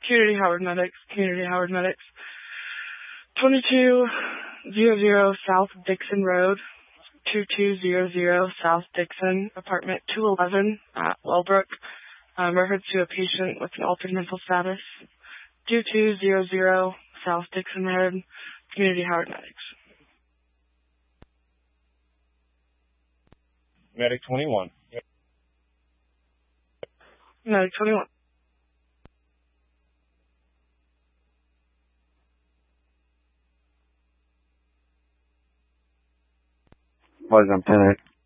Community Howard Medics, Community Howard Medics. 2200 South Dixon Road, 2200 South Dixon, apartment 211 at Wellbrook. Reference to a patient with an altered mental status. 2200 South Dixon Road, Community Howard Medics. Medic 21. Medic 21. Was Lieutenant